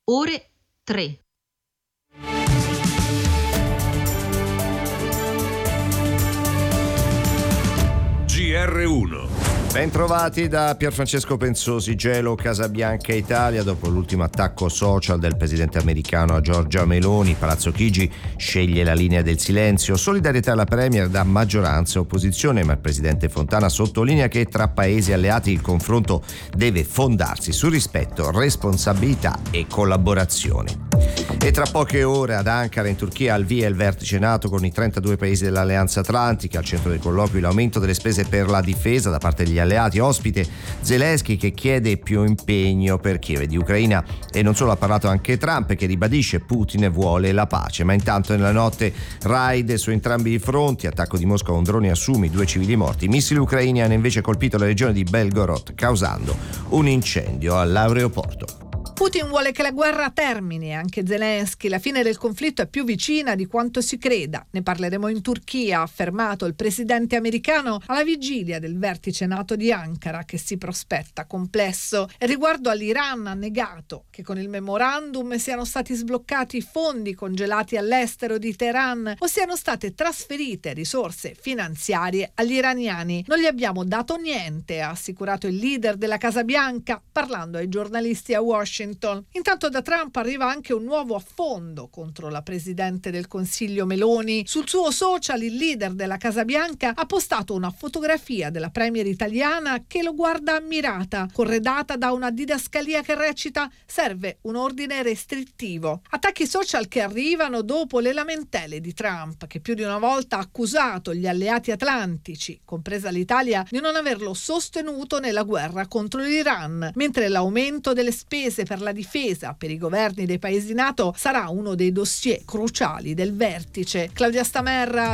ore 3. GR1. Bentrovati da Pierfrancesco Pensosi. Gelo Casabianca Italia. Dopo l'ultimo attacco social del presidente americano a Giorgia Meloni, Palazzo Chigi sceglie la linea del silenzio. Solidarietà alla Premier da maggioranza e opposizione, ma il presidente Fontana sottolinea che tra paesi alleati il confronto deve fondarsi su rispetto, responsabilità e collaborazione. E tra poche ore ad Ankara in Turchia al via il vertice NATO con i 32 paesi dell'Alleanza Atlantica. Al centro del colloquio l'aumento delle spese per la difesa da parte degli alleati. Ospite Zelensky che chiede più impegno per Kiev di Ucraina, e non solo, ha parlato anche Trump che ribadisce Putin vuole la pace. Ma intanto nella notte raid su entrambi i fronti, attacco di Mosca con droni a Sumi, 2 civili morti. I missili ucraini hanno invece colpito la regione di Belgorod causando un incendio all'aeroporto. Putin vuole che la guerra termini, anche Zelensky. La fine del conflitto è più vicina di quanto si creda. Ne parleremo in Turchia, ha affermato il presidente americano alla vigilia del vertice NATO di Ankara, che si prospetta complesso. E riguardo all'Iran ha negato che con il memorandum siano stati sbloccati fondi congelati all'estero di Teheran o siano state trasferite risorse finanziarie agli iraniani. Non gli abbiamo dato niente, ha assicurato il leader della Casa Bianca parlando ai giornalisti a Washington. Intanto da Trump arriva anche un nuovo affondo contro la presidente del Consiglio Meloni. Sul suo social il leader della Casa Bianca ha postato una fotografia della premier italiana che lo guarda ammirata, corredata da una didascalia che recita «Serve un ordine restrittivo». Attacchi social che arrivano dopo le lamentele di Trump, che più di una volta ha accusato gli alleati atlantici, compresa l'Italia, di non averlo sostenuto nella guerra contro l'Iran, mentre l'aumento delle spese per la difesa per i governi dei paesi NATO sarà uno dei dossier cruciali del vertice. Claudia Stamerra,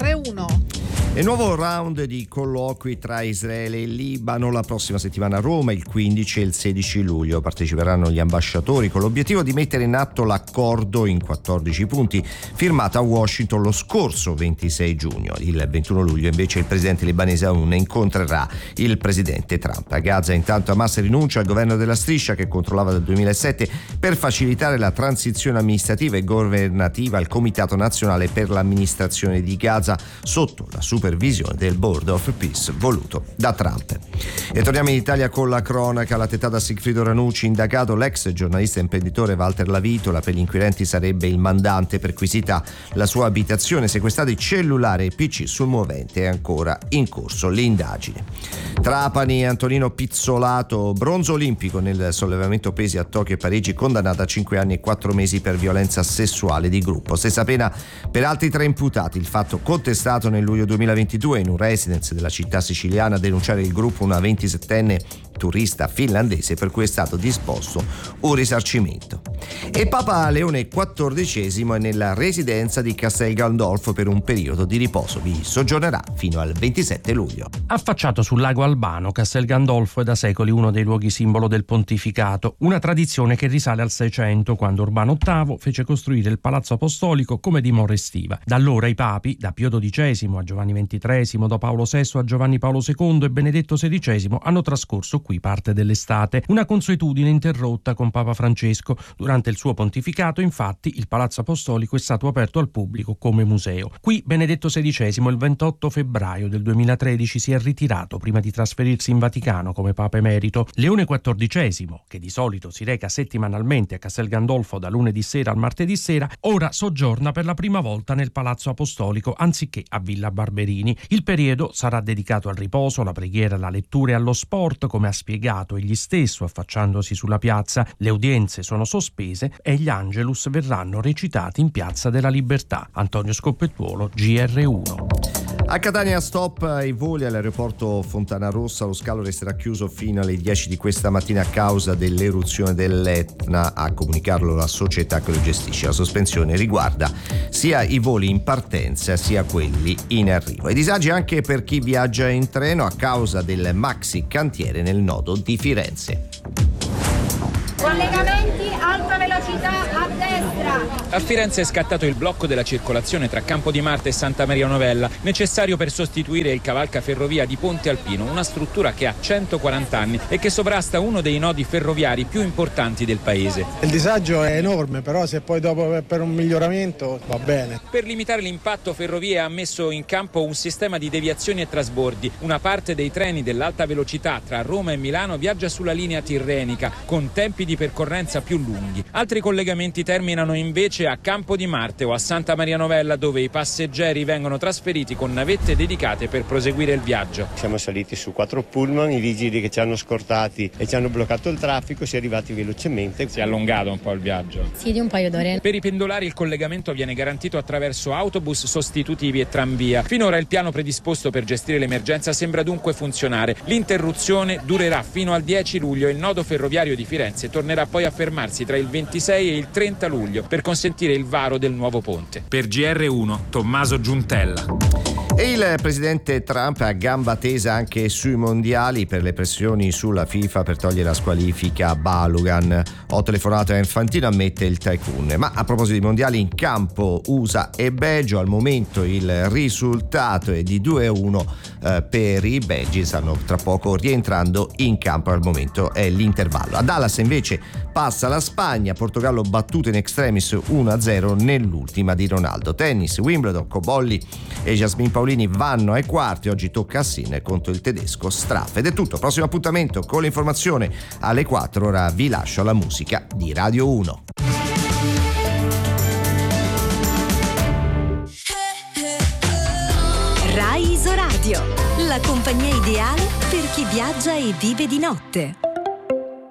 GR1. E nuovo round di colloqui tra Israele e Libano la prossima settimana a Roma, il 15 e il 16 luglio. Parteciperanno gli ambasciatori con l'obiettivo di mettere in atto l'accordo in 14 punti firmato a Washington lo scorso 26 giugno. Il 21 luglio invece il presidente libanese Aoun incontrerà il presidente Trump. A Gaza intanto Hamas rinuncia al governo della striscia che controllava dal 2007 per facilitare la transizione amministrativa e governativa al Comitato Nazionale per l'Amministrazione di Gaza sotto la supervisione del Board of Peace voluto da Trump. E torniamo in Italia con la cronaca. L'attentato a Sigfrido Ranucci, indagato l'ex giornalista e imprenditore Walter Lavitola. Per gli inquirenti sarebbe il mandante, perquisita la sua abitazione, sequestrati cellulare e PC sul movente, è ancora in corso l'indagine. Trapani, Antonino Pizzolato, bronzo olimpico nel sollevamento pesi a Tokyo e Parigi, condannato a 5 anni e 4 mesi per violenza sessuale di gruppo. Stessa pena per altri 3 imputati. Il fatto contestato nel luglio 2022 in un residence della città siciliana. A denunciare il gruppo una 27enne turista finlandese per cui è stato disposto un risarcimento. E Papa Leone XIV è nella residenza di Castel Gandolfo per un periodo di riposo. Vi soggiornerà fino al 27 luglio. Affacciato sul lago Albano, Castel Gandolfo è da secoli uno dei luoghi simbolo del pontificato, una tradizione che risale al 600, quando Urbano VIII fece costruire il Palazzo Apostolico come dimora estiva. Da allora i papi, da Pio XII a Giovanni XXIII, da Paolo VI a Giovanni Paolo II e Benedetto XVI, hanno trascorso qui parte dell'estate, una consuetudine interrotta con Papa Francesco. Durante il suo pontificato, infatti, il Palazzo Apostolico è stato aperto al pubblico come museo. Qui Benedetto XVI il 28 febbraio del 2013 si è ritirato prima di trasferirsi in Vaticano come Papa emerito. Leone XIV, che di solito si reca settimanalmente a Castel Gandolfo da lunedì sera al martedì sera, ora soggiorna per la prima volta nel Palazzo Apostolico anziché a Villa Barberini. Il periodo sarà dedicato al riposo, alla preghiera, alla lettura e allo sport, come ha spiegato egli stesso affacciandosi sulla piazza. Le udienze sono sospese e gli Angelus verranno recitati in Piazza della Libertà. Antonio Scoppettuolo, GR1. A Catania stop ai voli all'aeroporto Fontanarossa. Lo scalo resterà chiuso fino alle 10 di questa mattina a causa dell'eruzione dell'Etna. A comunicarlo la società che lo gestisce. La sospensione riguarda sia i voli in partenza sia quelli in arrivo. E disagi anche per chi viaggia in treno a causa del maxi cantiere nel nodo di Firenze. Collegamenti alta velocità a destra. A Firenze è scattato il blocco della circolazione tra Campo di Marte e Santa Maria Novella, necessario per sostituire il cavalcaferrovia di Ponte Alpino, una struttura che ha 140 anni e che sovrasta uno dei nodi ferroviari più importanti del paese. Il disagio è enorme, però se poi dopo per un miglioramento va bene. Per limitare l'impatto, Ferrovie ha messo in campo un sistema di deviazioni e trasbordi. Una parte dei treni dell'alta velocità tra Roma e Milano viaggia sulla linea tirrenica, con tempi di percorrenza più lunghi. Altri collegamenti terminano invece a Campo di Marte o a Santa Maria Novella, dove i passeggeri vengono trasferiti con navette dedicate per proseguire il viaggio. Siamo saliti su 4 pullman, i vigili che ci hanno scortati e ci hanno bloccato il traffico, si è arrivati velocemente. Si è allungato un po' il viaggio? Sì, di un paio d'ore. Per i pendolari il collegamento viene garantito attraverso autobus sostitutivi e tranvia. Finora il piano predisposto per gestire l'emergenza sembra dunque funzionare. L'interruzione durerà fino al 10 luglio e il nodo ferroviario di Firenze tornerà poi a fermarsi tra il 26 e il 30 luglio per consentire il varo del nuovo ponte. Per GR1, Tommaso Giuntella. E il presidente Trump a gamba tesa anche sui mondiali per le pressioni sulla FIFA per togliere la squalifica a Balogun. Ho telefonato a Infantino, ammette il tycoon. Ma a proposito di mondiali in campo USA e Belgio, al momento il risultato è di 2-1 per i belgi, stanno tra poco rientrando in campo, al momento è l'intervallo. A Dallas invece passa la Spagna, Portogallo battuto in extremis 1-0 nell'ultima di Ronaldo. Tennis, Wimbledon, Cobolli e Jasmine Paolini vanno ai quarti, oggi tocca a Sinner contro il tedesco Straff. Ed è tutto, prossimo appuntamento con l'informazione alle 4, ora vi lascio alla musica di Radio 1. Rai Isoradio, la compagnia ideale per chi viaggia e vive di notte.